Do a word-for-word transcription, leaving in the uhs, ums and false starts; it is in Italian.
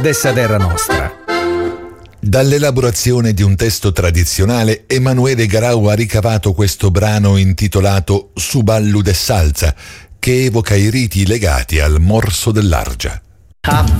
dessa terra nostra. Dall'elaborazione di un testo tradizionale, Emanuele Garau ha ricavato questo brano intitolato Su ballu de salsa, che evoca i riti legati al morso dell'argia. A